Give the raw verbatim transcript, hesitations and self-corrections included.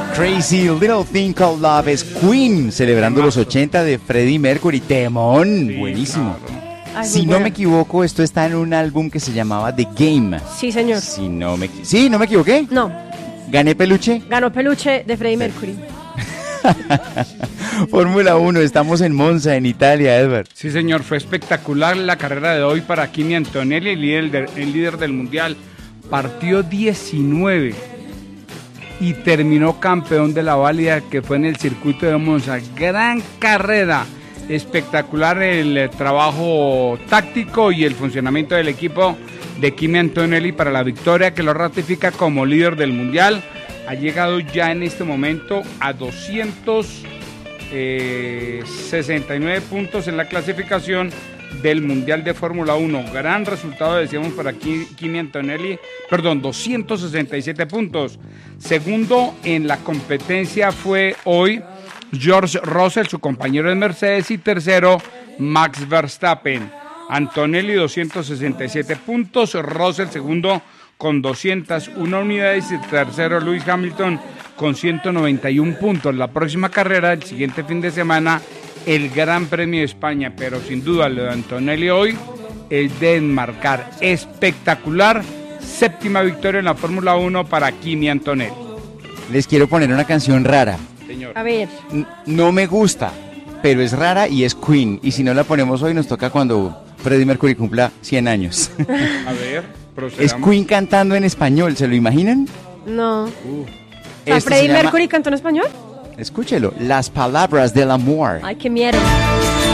Crazy Little Thing Called Love es Queen, celebrando los ochenta de Freddie Mercury. Temón, Sí, buenísimo. claro. Ay, Si muy no buena. me equivoco, esto está en un álbum que se llamaba The Game. Sí, señor. Si no me equi- Sí, no me equivoqué. No, ¿Gané peluche? ganó peluche de Freddie Mercury. Fórmula uno, estamos en Monza, en Italia, Edward. Sí, señor, fue espectacular la carrera de hoy para Kimi Antonelli, el líder, de- el líder del mundial. Partió diecinueve y terminó campeón de la válida, que fue en el circuito de Monza. Gran carrera, espectacular el eh, trabajo táctico y el funcionamiento del equipo de Kimi Antonelli para la victoria, que lo ratifica como líder del mundial. Ha llegado ya en este momento a doscientos sesenta y nueve puntos en la clasificación del Mundial de Fórmula uno. Gran resultado, decíamos, para Ki- Kimi Antonelli, perdón, doscientos sesenta y siete puntos. Segundo en la competencia fue hoy George Russell, su compañero de Mercedes, y tercero Max Verstappen. Antonelli doscientos sesenta y siete puntos, Russell segundo con doscientas una unidades y tercero Lewis Hamilton con ciento noventa y uno puntos. La próxima carrera, el siguiente fin de semana, el Gran Premio de España, pero sin duda lo de Antonelli hoy es de enmarcar. Espectacular, séptima victoria en la Fórmula uno para Kimi Antonelli. Les quiero poner una canción rara. Señor. A ver, N- No me gusta, pero es rara y es Queen. Y si no la ponemos hoy, nos toca cuando Freddie Mercury cumpla cien años. A ver, Es procedamos. Queen cantando en español, ¿se lo imaginan? no. Uh, O sea, Esto se ¿Freddie llama- Mercury cantó en español? Escúchelo, Las palabras del amor. Ay, qué miedo.